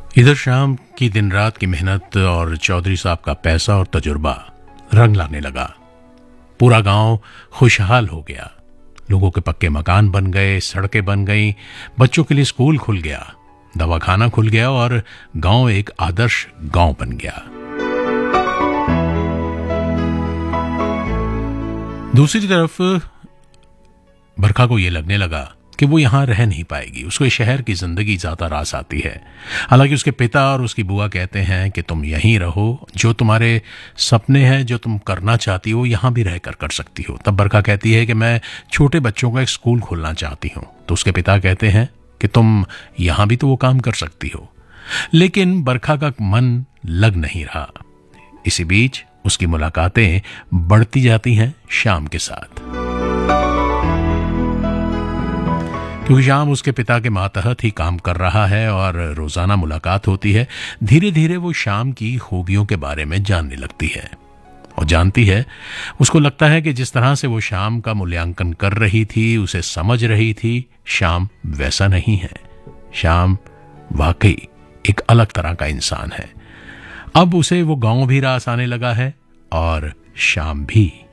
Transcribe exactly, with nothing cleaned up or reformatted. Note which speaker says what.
Speaker 1: इधर शाम की दिन रात की मेहनत और चौधरी साहब का पैसा और तजुर्बा रंग लाने लगा। पूरा गांव खुशहाल हो गया। लोगों के पक्के मकान बन गए, सड़कें बन गईं, बच्चों के लिए स्कूल खुल गया, दवाखाना खुल गया और गांव एक आदर्श गांव बन गया। दूसरी तरफ बरखा को यह लगने लगा कि वो यहां रह नहीं पाएगी। उसको इस शहर की जिंदगी ज्यादा रास आती है। हालांकि उसके पिता और उसकी बुआ कहते हैं कि तुम यहीं रहो, जो तुम्हारे सपने हैं, जो तुम करना चाहती हो, यहां भी रहकर कर सकती हो। तब बरखा कहती है कि मैं छोटे बच्चों का एक स्कूल खोलना चाहती हूं। तो उसके पिता कहते हैं कि तुम यहां भी तो वो काम कर सकती हो। लेकिन बरखा का मन लग नहीं रहा। इसी बीच उसकी मुलाकातें बढ़ती जाती हैं श्याम के साथ, क्योंकि श्याम उसके पिता के मातहत ही काम कर रहा है और रोजाना मुलाकात होती है। धीरे धीरे वो श्याम की खूबियों के बारे में जानने लगती है और जानती है। उसको लगता है कि जिस तरह से वो श्याम का मूल्यांकन कर रही थी, उसे समझ रही थी, श्याम वैसा नहीं है। श्याम वाकई एक अलग तरह का इंसान है। अब उसे वो गांव भी रास आने लगा है और श्याम भी।